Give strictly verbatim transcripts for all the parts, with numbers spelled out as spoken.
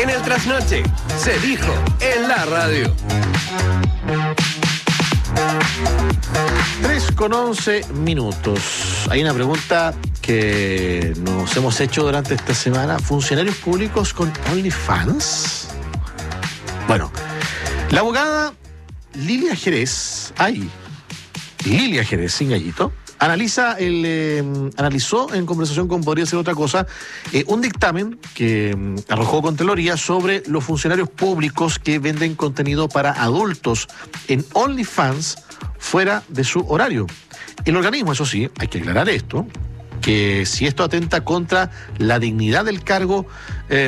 En el trasnoche, se dijo en la radio. tres con once minutos. Hay una pregunta que nos hemos hecho durante esta semana. ¿Funcionarios públicos con OnlyFans? Bueno, la abogada Lilia Jerez, ay, Lilia Jerez, sin gallito, analiza el, eh, analizó en conversación con Podría Ser Otra Cosa eh, un dictamen que eh, arrojó Contraloría sobre los funcionarios públicos que venden contenido para adultos en OnlyFans fuera de su horario. El organismo, eso sí, hay que aclarar esto, que si esto atenta contra la dignidad del cargo, eh,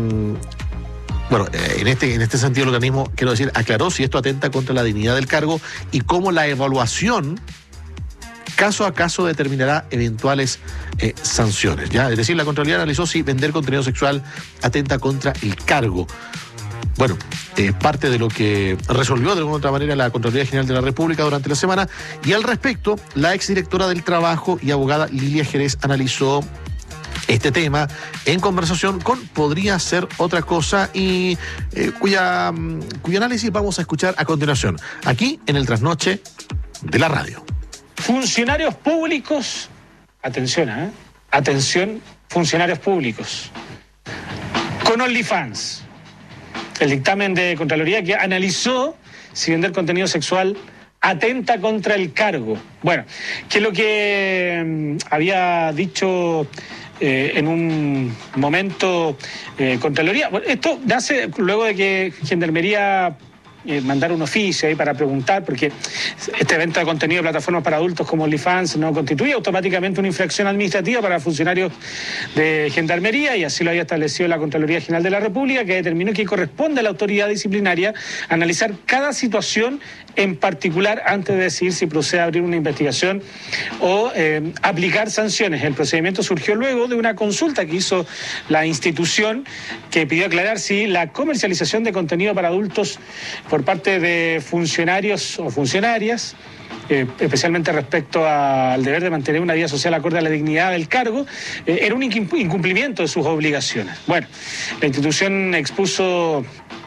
bueno, en este, en este sentido el organismo, quiero decir, aclaró si esto atenta contra la dignidad del cargo y cómo la evaluación caso a caso determinará eventuales eh, sanciones, ¿ya? Es decir, la Contraloría analizó si vender contenido sexual atenta contra el cargo. Bueno, eh, parte de lo que resolvió de alguna otra manera la Contraloría General de la República durante la semana, y al respecto, la exdirectora del Trabajo y abogada Lilia Jerez analizó este tema en conversación con Podría Ser Otra Cosa y eh, cuya, cuyo análisis vamos a escuchar a continuación, aquí en el Trasnoche de la radio. Funcionarios públicos, atención, ¿eh? Atención, funcionarios públicos, con OnlyFans. El dictamen de Contraloría que analizó si vender contenido sexual atenta contra el cargo. Bueno, que es lo que mmm, había dicho eh, en un momento eh, Contraloría. Bueno, esto nace luego de que Gendarmería Eh, mandar un oficio ahí para preguntar, porque este evento de contenido de plataformas para adultos como OnlyFans no constituye automáticamente una infracción administrativa para funcionarios de Gendarmería, y así lo había establecido la Contraloría General de la República, que determinó que corresponde a la autoridad disciplinaria analizar cada situación en particular antes de decidir si procede a abrir una investigación o eh, aplicar sanciones. El procedimiento surgió luego de una consulta que hizo la institución, que pidió aclarar si la comercialización de contenido para adultos por parte de funcionarios o funcionarias, eh, especialmente respecto a, al deber de mantener una vida social acorde a la dignidad del cargo, eh, era un incumplimiento de sus obligaciones. Bueno, la institución expuso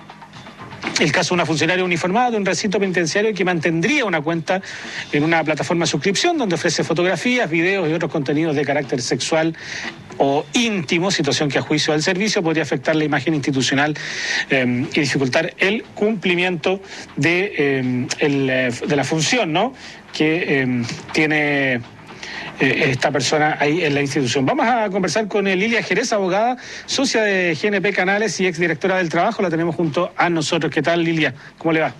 el caso de una funcionaria uniformada de un recinto penitenciario que mantendría una cuenta en una plataforma de suscripción donde ofrece fotografías, videos y otros contenidos de carácter sexual o íntimo, situación que a juicio del servicio podría afectar la imagen institucional eh, y dificultar el cumplimiento de, eh, el, de la función, ¿no?, que eh, tiene eh, esta persona ahí en la institución. Vamos a conversar con Lilia Jerez, abogada, socia de G N P Canales y exdirectora del Trabajo. La tenemos junto a nosotros. ¿Qué tal, Lilia? ¿Cómo le va?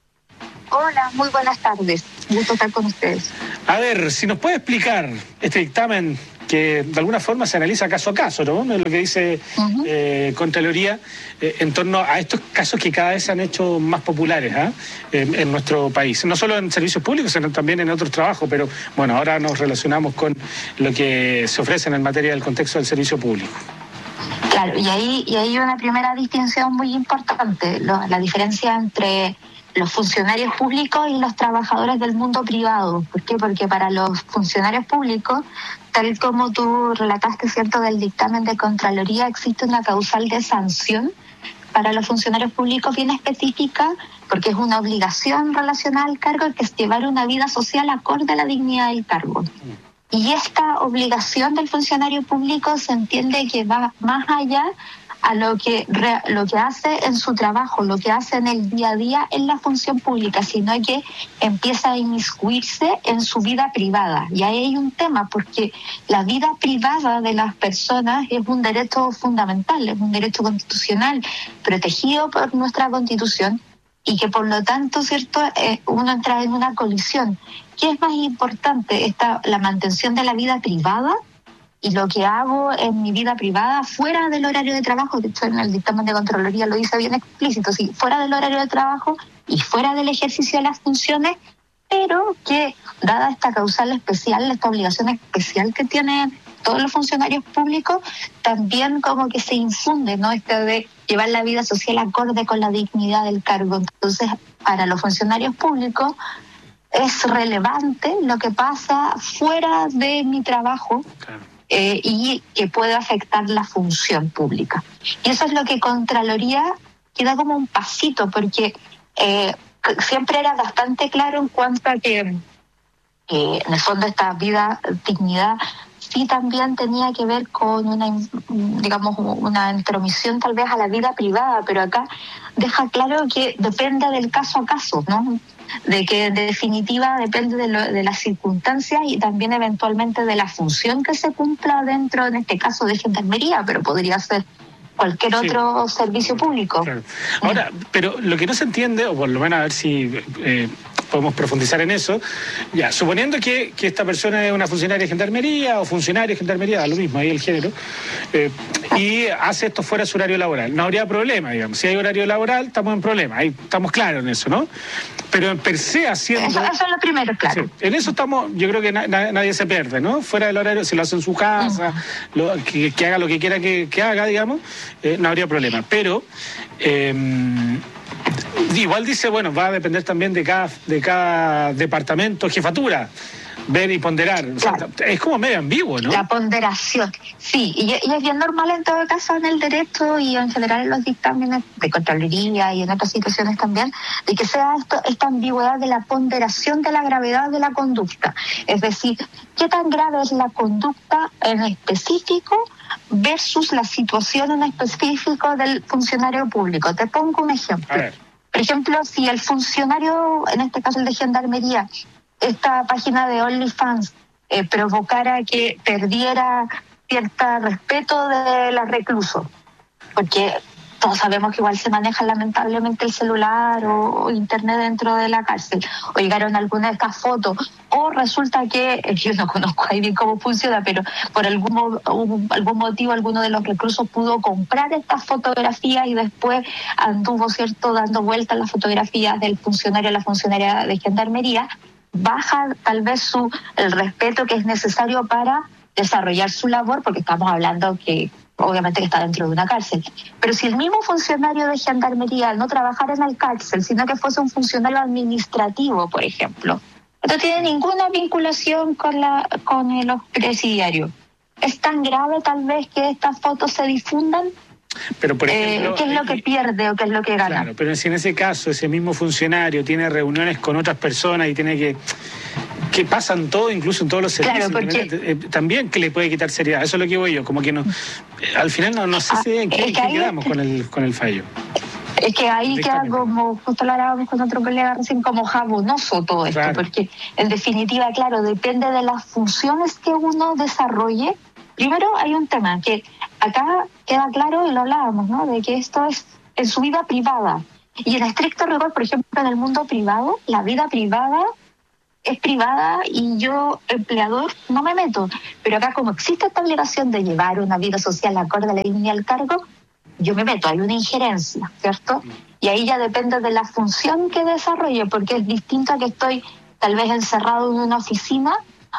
Hola, muy buenas tardes. Gusto estar con ustedes. A ver, si nos puede explicar este dictamen que de alguna forma se analiza caso a caso, ¿no? Lo que dice uh-huh. eh, Contraloría eh, en torno a estos casos que cada vez se han hecho más populares ¿eh? en, en nuestro país. No solo en servicios públicos, sino también en otros trabajos, pero bueno, ahora nos relacionamos con lo que se ofrece en materia del contexto del servicio público. Claro, y ahí, y ahí hay una primera distinción muy importante, lo, la diferencia entre los funcionarios públicos y los trabajadores del mundo privado. ¿Por qué? Porque para los funcionarios públicos, tal como tú relataste, ¿cierto?, del dictamen de Contraloría, existe una causal de sanción para los funcionarios públicos bien específica, porque es una obligación relacionada al cargo, que es llevar una vida social acorde a la dignidad del cargo. Y esta obligación del funcionario público se entiende que va más allá a lo que lo que hace en su trabajo, lo que hace en el día a día en la función pública, sino que empieza a inmiscuirse en su vida privada. Y ahí hay un tema, porque la vida privada de las personas es un derecho fundamental, es un derecho constitucional protegido por nuestra Constitución, y que por lo tanto, cierto, eh, uno entra en una colisión. ¿Qué es más importante? Esta, la mantención de la vida privada y lo que hago en mi vida privada fuera del horario de trabajo. De hecho, en el dictamen de Contraloría lo dice bien explícito, sí, fuera del horario de trabajo y fuera del ejercicio de las funciones, pero que, dada esta causal especial, esta obligación especial que tienen todos los funcionarios públicos, también como que se infunde, ¿no?, este de llevar la vida social acorde con la dignidad del cargo. Entonces, para los funcionarios públicos es relevante lo que pasa fuera de mi trabajo, eh, y que puede afectar la función pública. Y eso es lo que Contraloría queda como un pasito, porque eh, siempre era bastante claro en cuanto a que eh, en el fondo esta vida, dignidad, sí también tenía que ver con una, digamos, una intromisión tal vez a la vida privada, pero acá deja claro que depende del caso a caso, ¿no? De que en definitiva depende de, lo, de las circunstancias y también eventualmente de la función que se cumpla dentro, en este caso, de gendarmería, pero podría ser cualquier Sí. otro servicio público. Claro. Ahora, pero lo que no se entiende, o por lo menos a ver si eh, podemos profundizar en eso, ya, suponiendo que, que esta persona es una funcionaria de gendarmería o funcionario de gendarmería, da lo mismo, ahí el género, eh, y hace esto fuera de su horario laboral, no habría problema, digamos. Si hay horario laboral, estamos en problema, ahí estamos claros en eso, ¿no? Pero en per se haciendo... Eso, eso es lo primero, claro. Sí, en eso estamos, yo creo que na, na, nadie se pierde, ¿no? Fuera del horario, si lo hace en su casa, uh-huh. lo, que, que haga lo que quiera que, que haga, digamos, eh, no habría problema. Pero eh, igual dice, bueno, va a depender también de cada, de cada departamento, jefatura, ver y ponderar. Claro. O sea, es como medio ambiguo, ¿no? La ponderación, sí, y, y es bien normal en todo caso en el derecho y en general en los dictámenes de Contraloría y en otras situaciones también, de que sea esto, esta ambigüedad de la ponderación de la gravedad de la conducta. Es decir, qué tan grave es la conducta en específico versus la situación en específico del funcionario público. Te pongo un ejemplo. Por ejemplo, si el funcionario, en este caso el de gendarmería, esta página de OnlyFans eh, provocara que perdiera cierto respeto de los reclusos, porque todos sabemos que igual se maneja lamentablemente el celular o, o internet dentro de la cárcel, o llegaron algunas de estas fotos, o resulta que, yo no conozco ahí bien cómo funciona, pero por algún, algún motivo alguno de los reclusos pudo comprar estas fotografías y después anduvo, cierto, dando vueltas las fotografías del funcionario o la funcionaria de gendarmería, baja tal vez su el respeto que es necesario para desarrollar su labor, porque estamos hablando que obviamente que está dentro de una cárcel. Pero si el mismo funcionario de gendarmería no trabajara en la cárcel, sino que fuese un funcionario administrativo, por ejemplo, no tiene ninguna vinculación con la con los presidiarios, ¿es tan grave tal vez que estas fotos se difundan? Pero por ejemplo, eh, ¿qué es lo que eh, pierde o qué es lo que gana? Claro, pero si en ese caso ese mismo funcionario tiene reuniones con otras personas y tiene que que pasan todo, incluso en todos los servicios, claro, porque, eh, también que le puede quitar seriedad. Eso es lo que voy yo, como que no, eh, al final no, no sé ah, si en qué, es que qué quedamos es, con el con el fallo. Es que ahí queda como, justo lo hablábamos con otro colega recién, como jabonoso todo esto, claro. Porque en definitiva, claro, depende de las funciones que uno desarrolle. Primero hay un tema que acá queda claro, y lo hablábamos, ¿no? De que esto es en su vida privada. Y en estricto rigor, por ejemplo, en el mundo privado, la vida privada es privada y yo, empleador, no me meto. Pero acá, como existe esta obligación de llevar una vida social acorde a la línea del cargo, yo me meto, hay una injerencia, ¿cierto? Y ahí ya depende de la función que desarrolle, porque es distinto a que estoy tal vez encerrado en una oficina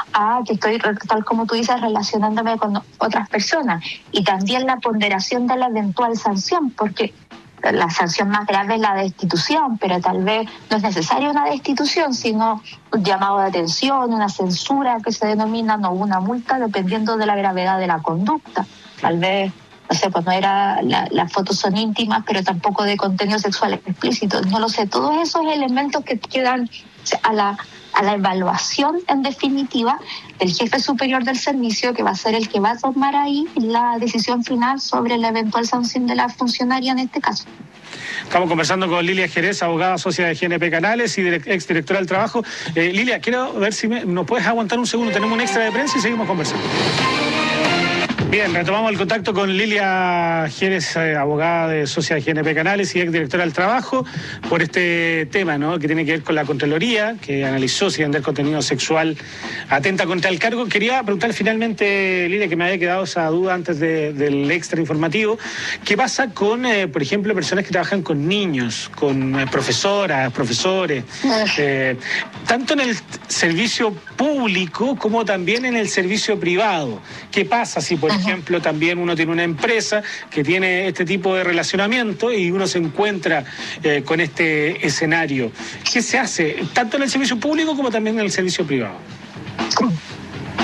a que estoy, tal como tú dices, relacionándome con otras personas. Y también la ponderación de la eventual sanción, porque la sanción más grave es la destitución, pero tal vez no es necesaria una destitución, sino un llamado de atención, una censura que se denomina, o una multa, dependiendo de la gravedad de la conducta. Tal vez, no sé, pues no era, la, las fotos son íntimas, pero tampoco de contenido sexual explícito, no lo sé. Todos esos elementos que quedan a la, a la evaluación, en definitiva, del jefe superior del servicio, que va a ser el que va a tomar ahí la decisión final sobre la eventual sanción de la funcionaria en este caso. Estamos conversando con Lilia Jerez, abogada socia de G N P Canales y direct, exdirectora del trabajo. Eh, Lilia, quiero ver si me, nos puedes aguantar un segundo, tenemos un extra de prensa y seguimos conversando. Bien, retomamos el contacto con Lilia Jerez, eh, abogada de socia de G N P Canales y exdirectora del trabajo, por este tema, ¿no?, que tiene que ver con la Contraloría, que analizó si vender contenido sexual atenta contra el cargo. Quería preguntar finalmente, Lilia, que me había quedado esa duda antes de, del extra informativo, ¿qué pasa con, eh, por ejemplo, personas que trabajan con niños, con eh, profesoras, profesores, eh, tanto en el servicio público como también en el servicio privado? ¿Qué pasa si, por ejemplo, también uno tiene una empresa que tiene este tipo de relacionamiento y uno se encuentra eh, con este escenario? ¿Qué se hace tanto en el servicio público como también en el servicio privado?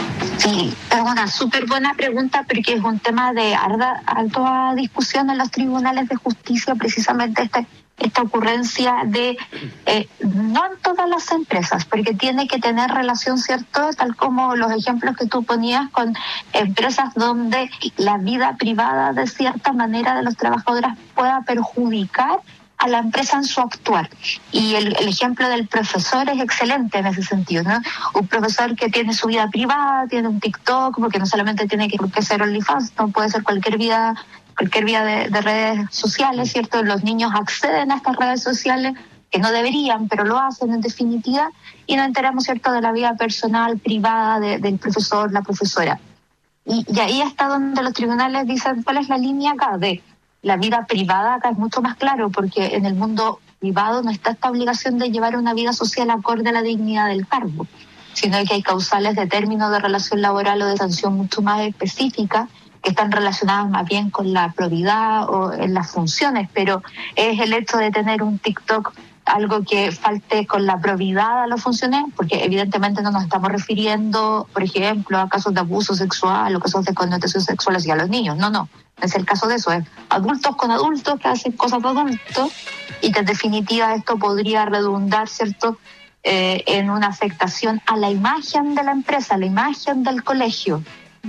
Sí, es una súper buena pregunta porque es un tema de arda, alta discusión en los tribunales de justicia, precisamente este, esta ocurrencia de, eh, no en todas las empresas, porque tiene que tener relación, ¿cierto? Tal como los ejemplos que tú ponías con empresas donde la vida privada de cierta manera de los trabajadores pueda perjudicar a la empresa en su actuar. Y el, el ejemplo del profesor es excelente en ese sentido, ¿no? Un profesor que tiene su vida privada, tiene un TikTok, porque no solamente tiene que, que ser OnlyFans, no puede ser cualquier vida, cualquier vía de, de redes sociales, ¿cierto? Los niños acceden a estas redes sociales que no deberían, pero lo hacen en definitiva, y nos enteramos, ¿cierto?, de la vida personal, privada de, del profesor, la profesora. Y, y ahí está donde los tribunales dicen cuál es la línea acá de la vida privada. Acá es mucho más claro, porque en el mundo privado no está esta obligación de llevar una vida social acorde a la dignidad del cargo, sino que hay causales de término de relación laboral o de sanción mucho más específicas que están relacionadas más bien con la probidad o en las funciones, pero es el hecho de tener un TikTok algo que falte con la probidad a los funcionarios, porque evidentemente no nos estamos refiriendo, por ejemplo, a casos de abuso sexual o casos de connotación sexual hacia los niños. No, no, no es el caso de eso. Es adultos con adultos que hacen cosas de adultos y que en definitiva esto podría redundar, ¿cierto?, eh, en una afectación a la imagen de la empresa, a la imagen del colegio.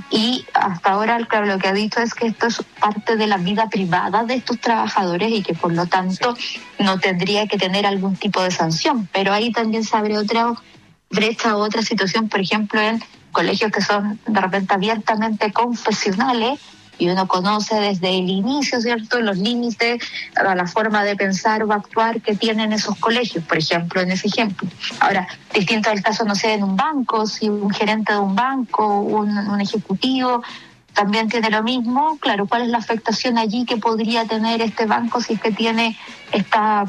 Y hasta ahora, claro, lo que ha dicho es que esto es parte de la vida privada de estos trabajadores y que por lo tanto no tendría que tener algún tipo de sanción. Pero ahí también se abre otra brecha o otra situación, por ejemplo, en colegios que son de repente abiertamente confesionales, y uno conoce desde el inicio, ¿cierto?, los límites a la forma de pensar o actuar que tienen esos colegios, por ejemplo, en ese ejemplo. Ahora, distinto al caso, no sé, en un banco, si un gerente de un banco, un, un ejecutivo también tiene lo mismo, claro, ¿cuál es la afectación allí que podría tener este banco si es que tiene esta,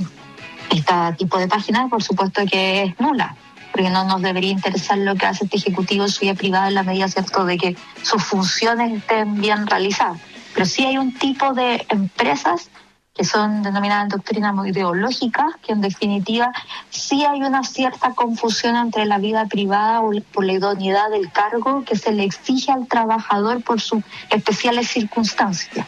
esta tipo de página? Por supuesto que es nula, porque no nos debería interesar lo que hace este ejecutivo en su vida privada en la medida, ¿cierto?, de que sus funciones estén bien realizadas. Pero sí hay un tipo de empresas que son denominadas en doctrina muy ideológicas, que en definitiva sí hay una cierta confusión entre la vida privada o por la idoneidad del cargo que se le exige al trabajador por sus especiales circunstancias.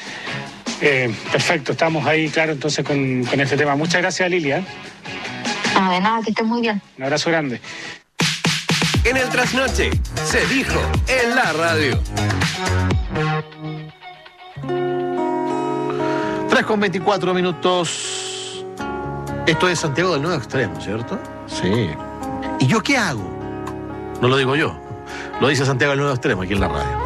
Eh, perfecto, estamos ahí, claro, entonces con, con este tema. Muchas gracias, Lilia. No, de nada, que estés muy bien. Un abrazo grande. En el trasnoche se dijo en la radio. tres con veinticuatro minutos. Esto es Santiago del Nuevo Extremo, ¿cierto? Sí. ¿Y yo qué hago? No lo digo yo. Lo dice Santiago del Nuevo Extremo aquí en la radio.